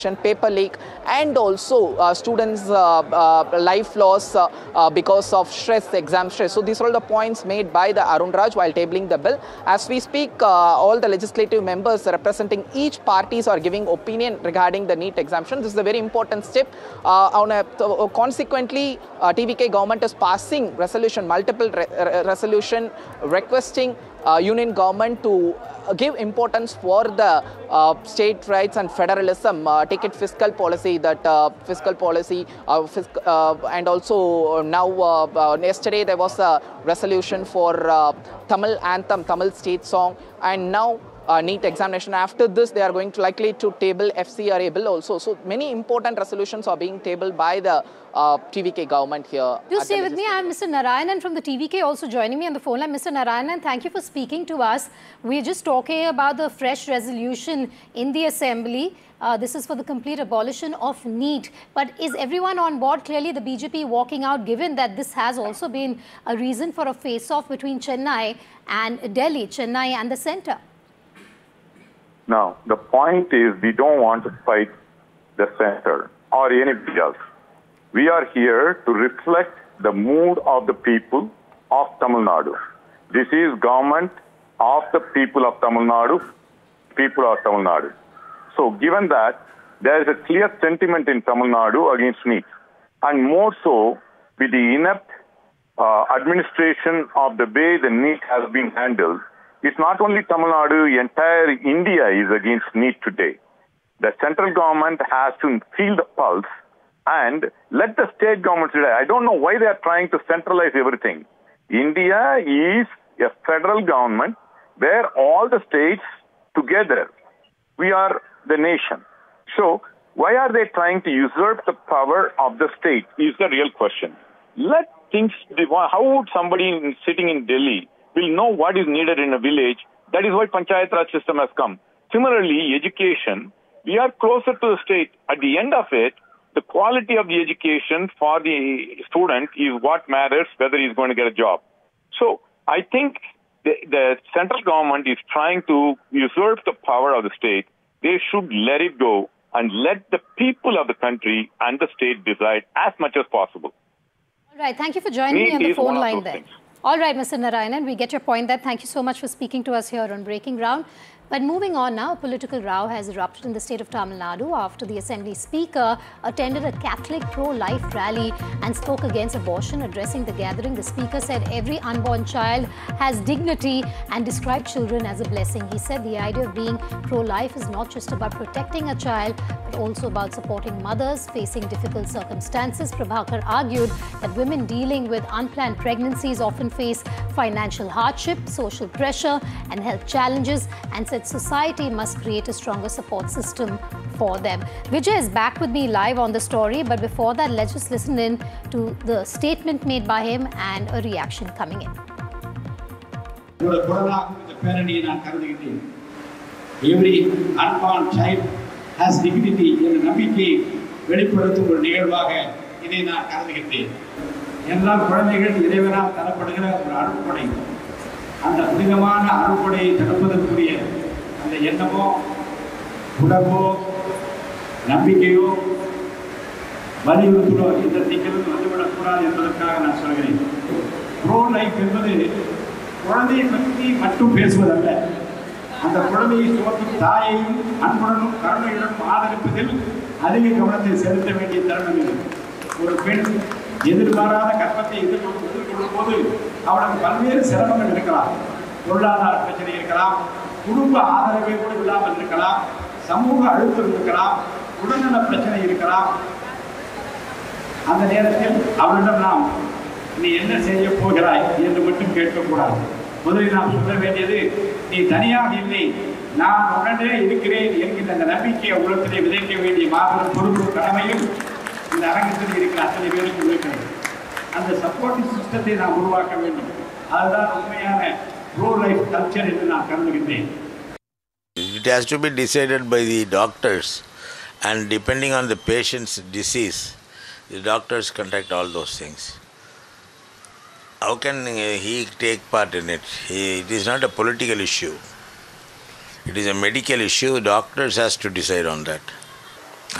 paper leak, and also students' life loss because of stress, exam stress. So these are all the points made by the Arun Raj while tabling the bill. As we speak, all the legislative members representing each parties are giving opinion regarding the NEET exemption. This is a very important step. Consequently, TVK government is passing resolution, multiple resolution requesting union government to give importance for the state rights and federalism, take it fiscal policy, and also now yesterday there was a resolution for Tamil anthem, Tamil state song, and now NEET examination. After this, they are going to likely to table FCRA bill also. So many important resolutions are being tabled by the TVK government here. Do stay with me. I am Mr. Narayanan from the TVK also joining me on the phone line. Mr. Narayanan, thank you for speaking to us. We're just talking about the fresh resolution in the Assembly. This is for the complete abolition of NEET. But is everyone on board? Clearly, the BJP walking out, given that this has also been a reason for a face-off between Chennai and Delhi, Chennai and the centre. Now, the point is we don't want to fight the center or anybody else. We are here to reflect the mood of the people of Tamil Nadu. This is government of the people of Tamil Nadu, people of Tamil Nadu. So given that, there is a clear sentiment in Tamil Nadu against NEET, and more so with the inept administration of the way the NEET has been handled. It's not only Tamil Nadu, entire India is against NEET today. The central government has to feel the pulse and let the state governments do that. I don't know why they are trying to centralize everything. India is a federal government where all the states together, we are the nation. So why are they trying to usurp the power of the state is the real question. Let things, how would somebody sitting in Delhi will know what is needed in a village? That is why Panchayat Raj system has come. Similarly, education, we are closer to the state. At the end of it, the quality of the education for the student is what matters, whether he is going to get a job. So I think the central government is trying to usurp the power of the state. They should let it go and let the people of the country and the state decide as much as possible. All right. Thank you for joining me on the phone line there. All right, Mr. Narayanan, we get your point there. Thank you so much for speaking to us here on Breaking Ground. But moving on now, a political row has erupted in the state of Tamil Nadu after the Assembly Speaker attended a Catholic pro-life rally and spoke against abortion. Addressing the gathering, the Speaker said every unborn child has dignity and described children as a blessing. He said the idea of being pro-life is not just about protecting a child, but also about supporting mothers facing difficult circumstances. Prabhakar argued that women dealing with unplanned pregnancies often face financial hardship, social pressure and health challenges, and said society must create a stronger support system for them. Vijay is back with me live on the story, but before that, let's just listen in to the statement made by him and a reaction coming in. Every unborn child has dignity and நம்பிக்கை வெளிப்படுத்தும் ஒரு நிகழ்வாக இதை நான் கருதுகிறேன். எல்லா குழந்தைகள் இறைவனால் தரப்படுகிற ஒரு அருட்கொடை. அந்த புனிதமான அருட்கொடையை தடுப்பதற்குரிய அந்த எண்ணமோ உணர்வோ நம்பிக்கையோ வலியுறுத்தலோ இந்த சிக்கலுக்கு வந்துவிடக்கூடாது என்பதற்காக நான் சொல்கிறேன். ப்ரோ லைஃப் என்பது குழந்தையை பற்றி மட்டும் பேசுவதல்ல, அந்த குழந்தையை சுமக்கும் தாயையும் அன்புடனும் கருணையுடனும் ஆதரிப்பதில் அதிக கவனத்தை செலுத்த வேண்டிய தருணம் இது. ஒரு பெண் எதிர்பாராத கர்ப்பத்தை எதிர்கொள்ளும் போது அவளுக்கு பல்வேறு சிரமங்கள் இருக்கலாம். பொருளாதார பிரச்சனை இருக்கலாம், குடும்ப ஆதரவை கூட இல்லாமல் இருக்கலாம், சமூக அழுத்தம் இருக்கலாம், உடல்நல பிரச்சனை இருக்கலாம். அந்த நேரத்தில் அவளிடம் நாம் நீ என்ன செய்ய போகிறாய் என்று மட்டும் கேட்கக்கூடாது. முதலில் நாம் சொல்ல வேண்டியது, நீ தனியாக இல்லை, நான் உடனே இருக்கிறேன் என்கிற அந்த நம்பிக்கையை உள்ளத்திலே விதைக்க வேண்டிய மாபெரும் பொறுப்பு கடமையும் இந்த அரங்கத்தில் இருக்கிற அத்தனை பேருக்கு இருக்கிறது. அந்த சப்போர்ட்டிவ் சிஸ்டத்தை நாம் உருவாக்க வேண்டும். அதுதான் உண்மையான ப்ரோ லைஃப் கல்ச்சர் என்று நான் கருதுகின்றேன். It has to be decided by the doctors, and depending on the patient's disease, the doctors conduct all those things. How can he take part in it? It is not a political issue. It is a medical issue. Doctors has to decide on that.